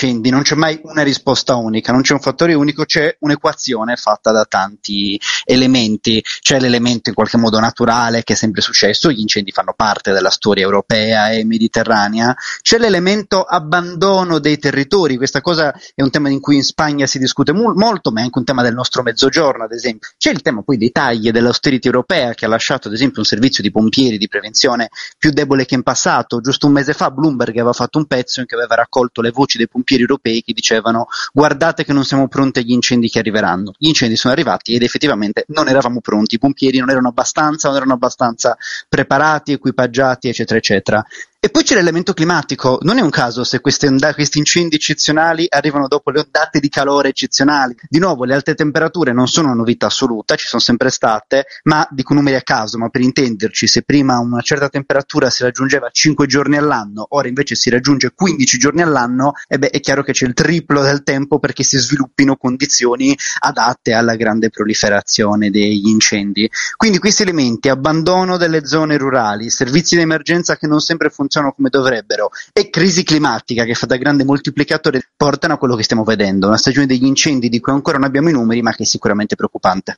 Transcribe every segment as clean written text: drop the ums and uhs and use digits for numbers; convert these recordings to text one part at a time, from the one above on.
incendi non c'è mai una risposta unica, non c'è un fattore unico, c'è un'equazione fatta da tanti elementi. C'è l'elemento in qualche modo naturale che è sempre successo, gli incendi fanno parte della storia europea e mediterranea, c'è l'elemento abbandono dei territori, questa cosa è un tema in cui in Spagna si discute molto, ma è anche un tema del nostro mezzogiorno ad esempio. C'è il tema poi dei tagli e dell'austerity europea che ha lasciato ad esempio un servizio di pompieri di prevenzione più debole che in passato. Giusto un mese fa Bloomberg aveva fatto un pezzo in cui aveva raccolto le voci dei pompieri europei che dicevano: guardate che non siamo pronti agli incendi che arriveranno. Gli incendi sono arrivati ed effettivamente non eravamo pronti, i pompieri non erano abbastanza preparati, equipaggiati, eccetera eccetera. E poi c'è l'elemento climatico. Non è un caso se questi incendi eccezionali arrivano dopo le ondate di calore eccezionali. Di nuovo, le alte temperature non sono una novità assoluta, ci sono sempre state, ma dico numeri a caso, ma per intenderci, se prima una certa temperatura si raggiungeva 5 giorni all'anno, ora invece si raggiunge 15 giorni all'anno, è chiaro che c'è il triplo del tempo perché si sviluppino condizioni adatte alla grande proliferazione degli incendi. Quindi questi elementi, abbandono delle zone rurali, servizi di emergenza che non sempre funzionano come dovrebbero e crisi climatica che fa da grande moltiplicatore, portano a quello che stiamo vedendo, una stagione degli incendi di cui ancora non abbiamo i numeri ma che è sicuramente preoccupante.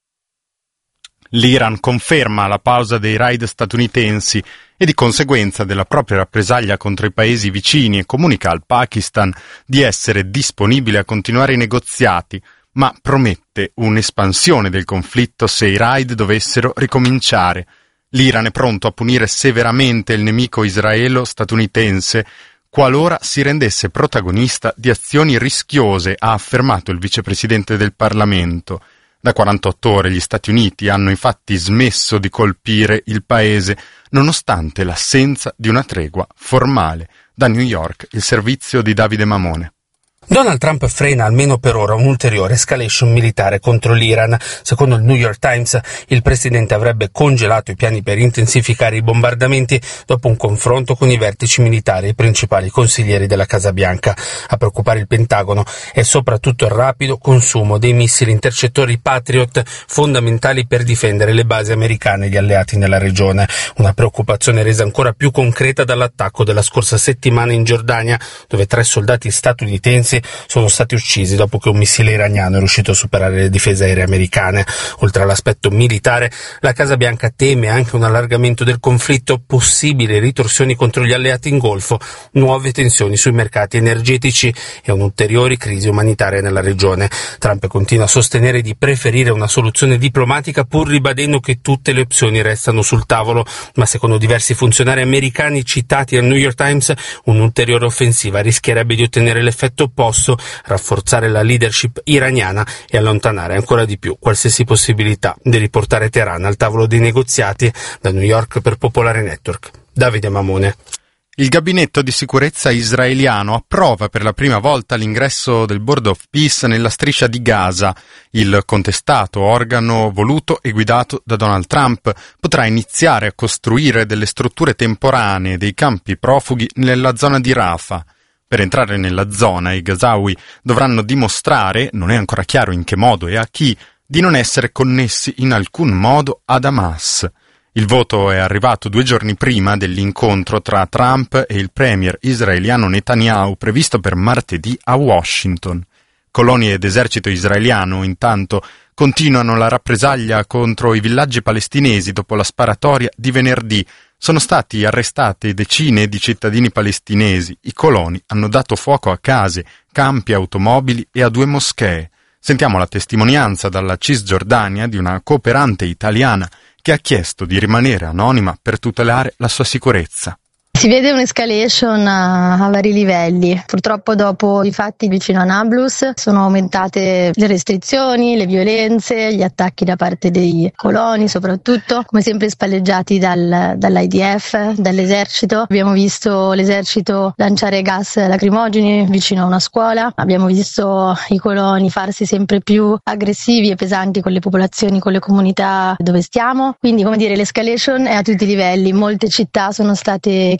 L'Iran conferma la pausa dei raid statunitensi e di conseguenza della propria rappresaglia contro i paesi vicini e comunica al Pakistan di essere disponibile a continuare i negoziati, ma promette un'espansione del conflitto se i raid dovessero ricominciare. L'Iran è pronto a punire severamente il nemico israelo-statunitense qualora si rendesse protagonista di azioni rischiose, ha affermato il vicepresidente del Parlamento. Da 48 ore gli Stati Uniti hanno infatti smesso di colpire il paese, nonostante l'assenza di una tregua formale. Da New York, il servizio di Davide Mamone. Donald Trump frena almeno per ora un'ulteriore escalation militare contro l'Iran. Secondo il New York Times, il presidente avrebbe congelato i piani per intensificare i bombardamenti dopo un confronto con i vertici militari e i principali consiglieri della Casa Bianca. A preoccupare il Pentagono è soprattutto il rapido consumo dei missili intercettori Patriot, fondamentali per difendere le basi americane e gli alleati nella regione. Una preoccupazione resa ancora più concreta dall'attacco della scorsa settimana in Giordania, dove 3 soldati statunitensi sono stati uccisi dopo che un missile iraniano è riuscito a superare le difese aeree americane. Oltre all'aspetto militare, la Casa Bianca teme anche un allargamento del conflitto, possibili ritorsioni contro gli alleati in Golfo, nuove tensioni sui mercati energetici e un'ulteriore crisi umanitaria nella regione. Trump continua a sostenere di preferire una soluzione diplomatica, pur ribadendo che tutte le opzioni restano sul tavolo, ma secondo diversi funzionari americani citati al New York Times, un'ulteriore offensiva rischierebbe di ottenere l'effetto opposto, rafforzare la leadership iraniana e allontanare ancora di più qualsiasi possibilità di riportare Teheran al tavolo dei negoziati. Da New York per Popolare Network, Davide Mamone. Il gabinetto di sicurezza israeliano approva per la prima volta l'ingresso del Board of Peace nella striscia di Gaza. Il contestato organo voluto e guidato da Donald Trump potrà iniziare a costruire delle strutture temporanee dei campi profughi nella zona di Rafah. Per entrare nella zona i gazawi dovranno dimostrare, non è ancora chiaro in che modo e a chi, di non essere connessi in alcun modo ad Hamas. Il voto è arrivato 2 giorni prima dell'incontro tra Trump e il premier israeliano Netanyahu previsto per martedì a Washington. Colonie ed esercito israeliano, intanto, continuano la rappresaglia contro i villaggi palestinesi dopo la sparatoria di venerdì. Sono stati arrestati decine di cittadini palestinesi. I coloni hanno dato fuoco a case, campi, automobili e a 2 moschee. Sentiamo la testimonianza dalla Cisgiordania di una cooperante italiana che ha chiesto di rimanere anonima per tutelare la sua sicurezza. Si vede un'escalation a vari livelli. Purtroppo dopo i fatti vicino a Nablus sono aumentate le restrizioni, le violenze, gli attacchi da parte dei coloni soprattutto, come sempre spalleggiati dall'IDF, dall'esercito. Abbiamo visto l'esercito lanciare gas lacrimogeni vicino a una scuola, abbiamo visto i coloni farsi sempre più aggressivi e pesanti con le popolazioni, con le comunità dove stiamo. Quindi, come dire, l'escalation è a tutti i livelli. Molte città sono state chiuse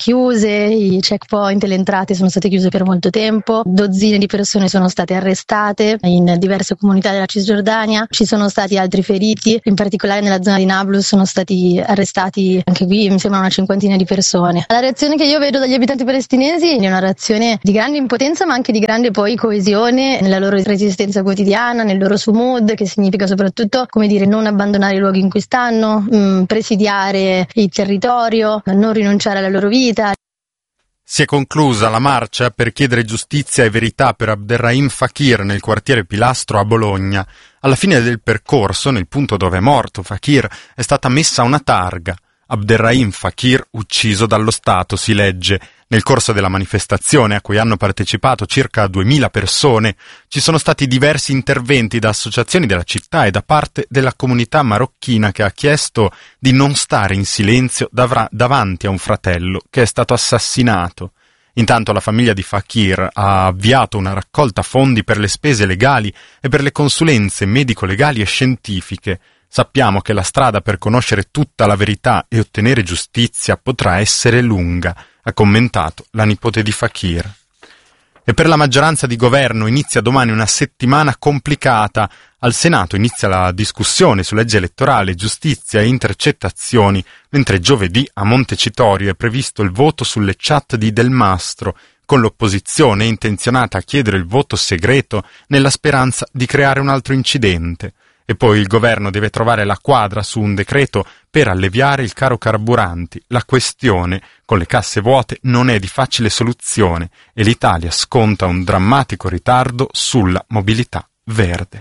chiuse, i checkpoint, le entrate sono state chiuse per molto tempo, dozzine di persone sono state arrestate in diverse comunità della Cisgiordania, ci sono stati altri feriti, in particolare nella zona di Nablus sono stati arrestati anche qui mi sembra una cinquantina di persone. La reazione che io vedo dagli abitanti palestinesi è una reazione di grande impotenza ma anche di grande poi coesione nella loro resistenza quotidiana, nel loro sumud, che significa soprattutto, come dire, non abbandonare i luoghi in cui stanno, presidiare il territorio, non rinunciare alla loro vita. Si è conclusa la marcia per chiedere giustizia e verità per Abderrahim Fakir nel quartiere Pilastro a Bologna. Alla fine del percorso, nel punto dove è morto Fakir, è stata messa una targa. Abderrahim Fakir ucciso dallo Stato, si legge. Nel corso della manifestazione, a cui hanno partecipato circa 2000 persone, ci sono stati diversi interventi da associazioni della città e da parte della comunità marocchina che ha chiesto di non stare in silenzio davanti a un fratello che è stato assassinato. Intanto la famiglia di Fakir ha avviato una raccolta fondi per le spese legali e per le consulenze medico-legali e scientifiche. Sappiamo che la strada per conoscere tutta la verità e ottenere giustizia potrà essere lunga, ha commentato la nipote di Fakir. E per la maggioranza di governo inizia domani una settimana complicata. Al Senato inizia la discussione su legge elettorale, giustizia e intercettazioni, mentre giovedì a Montecitorio è previsto il voto sulle chat di Del Mastro, con l'opposizione intenzionata a chiedere il voto segreto nella speranza di creare un altro incidente. E poi il governo deve trovare la quadra su un decreto per alleviare il caro carburanti. La questione, con le casse vuote, non è di facile soluzione e l'Italia sconta un drammatico ritardo sulla mobilità verde.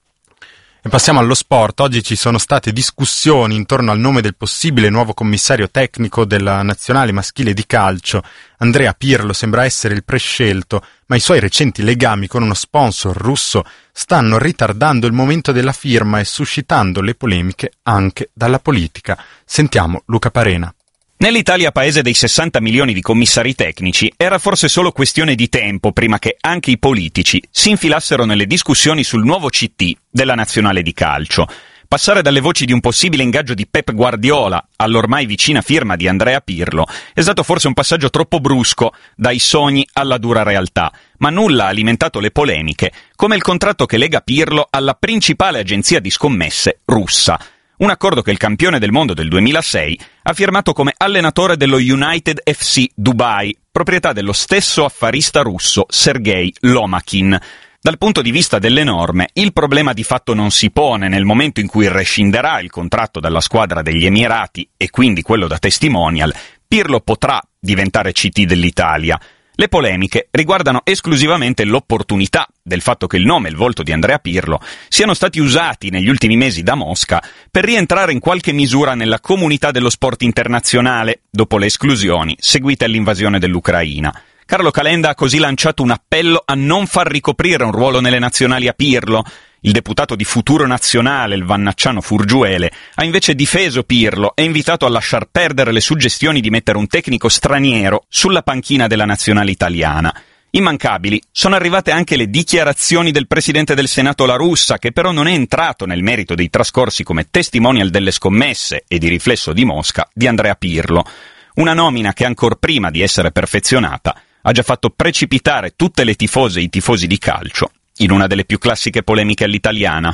E passiamo allo sport. Oggi ci sono state discussioni intorno al nome del possibile nuovo commissario tecnico della nazionale maschile di calcio. Andrea Pirlo sembra essere il prescelto, ma i suoi recenti legami con uno sponsor russo stanno ritardando il momento della firma e suscitando le polemiche anche dalla politica. Sentiamo Luca Parena. Nell'Italia paese dei 60 milioni di commissari tecnici era forse solo questione di tempo prima che anche i politici si infilassero nelle discussioni sul nuovo CT della nazionale di calcio. Passare dalle voci di un possibile ingaggio di Pep Guardiola all'ormai vicina firma di Andrea Pirlo è stato forse un passaggio troppo brusco dai sogni alla dura realtà, ma nulla ha alimentato le polemiche come il contratto che lega Pirlo alla principale agenzia di scommesse russa. Un accordo che il campione del mondo del 2006 ha firmato come allenatore dello United FC Dubai, proprietà dello stesso affarista russo Sergei Lomakin. Dal punto di vista delle norme, il problema di fatto non si pone nel momento in cui rescinderà il contratto dalla squadra degli Emirati e quindi quello da testimonial. Pirlo potrà diventare CT dell'Italia. Le polemiche riguardano esclusivamente l'opportunità del fatto che il nome e il volto di Andrea Pirlo siano stati usati negli ultimi mesi da Mosca per rientrare in qualche misura nella comunità dello sport internazionale dopo le esclusioni seguite all'invasione dell'Ucraina. Carlo Calenda ha così lanciato un appello a non far ricoprire un ruolo nelle nazionali a Pirlo. Il deputato di Futuro Nazionale, il vannacciano Furgiuele, ha invece difeso Pirlo e invitato a lasciar perdere le suggestioni di mettere un tecnico straniero sulla panchina della nazionale italiana. Immancabili sono arrivate anche le dichiarazioni del presidente del Senato La Russa, che però non è entrato nel merito dei trascorsi come testimonial delle scommesse e di riflesso di Mosca di Andrea Pirlo. Una nomina che ancor prima di essere perfezionata ha già fatto precipitare tutte le tifose e i tifosi di calcio in una delle più classiche polemiche all'italiana.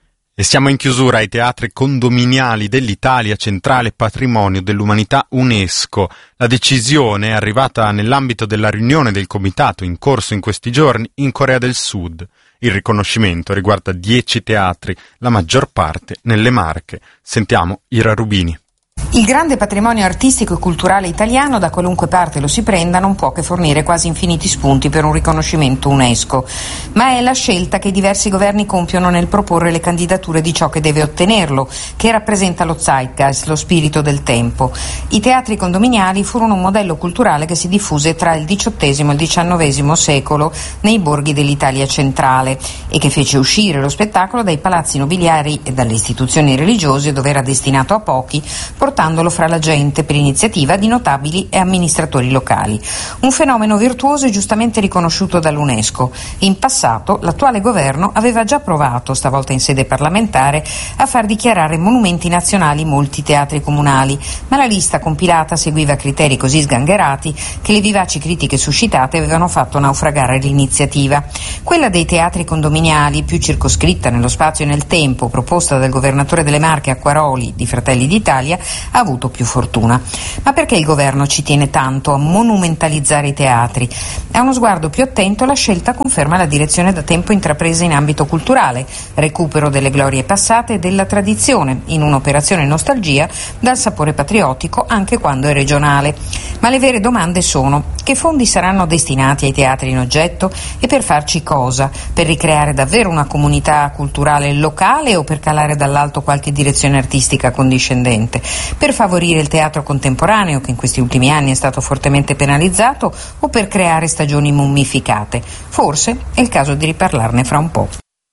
E siamo in chiusura ai teatri condominiali dell'Italia centrale patrimonio dell'umanità UNESCO. La decisione è arrivata nell'ambito della riunione del comitato in corso in questi giorni in Corea del Sud. Il riconoscimento riguarda 10 teatri, la maggior parte nelle Marche. Sentiamo Ira Rubini. Il grande patrimonio artistico e culturale italiano, da qualunque parte lo si prenda, non può che fornire quasi infiniti spunti per un riconoscimento UNESCO, ma è la scelta che diversi governi compiono nel proporre le candidature di ciò che deve ottenerlo, che rappresenta lo zeitgeist, lo spirito del tempo. I teatri condominiali furono un modello culturale che si diffuse tra il XVIII e il XIX secolo nei borghi dell'Italia centrale e che fece uscire lo spettacolo dai palazzi nobiliari e dalle istituzioni religiose, dove era destinato a pochi, portando portandolo fra la gente per iniziativa di notabili e amministratori locali. Un fenomeno virtuoso e giustamente riconosciuto dall'UNESCO. In passato l'attuale governo aveva già provato, stavolta in sede parlamentare, a far dichiarare monumenti nazionali molti teatri comunali, ma la lista compilata seguiva criteri così sgangherati che le vivaci critiche suscitate avevano fatto naufragare l'iniziativa. Quella dei teatri condominiali, più circoscritta nello spazio e nel tempo, proposta dal governatore delle Marche Acquaroli di Fratelli d'Italia, ha avuto più fortuna. Ma perché il governo ci tiene tanto a monumentalizzare i teatri? A uno sguardo più attento la scelta conferma la direzione da tempo intrapresa in ambito culturale, recupero delle glorie passate e della tradizione, in un'operazione nostalgia dal sapore patriottico anche quando è regionale. Ma le vere domande sono: che fondi saranno destinati ai teatri in oggetto e per farci cosa? Per ricreare davvero una comunità culturale locale o per calare dall'alto qualche direzione artistica condiscendente? Per favorire il teatro contemporaneo, che in questi ultimi anni è stato fortemente penalizzato, o per creare stagioni mummificate? Forse è il caso di riparlarne fra un po'.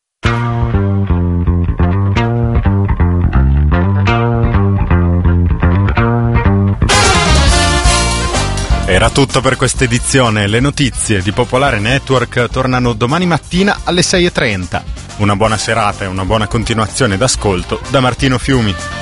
Era tutto per questa edizione. Le notizie di Popolare Network tornano domani mattina alle 6:30. Una buona serata e una buona continuazione d'ascolto da Martino Fiumi.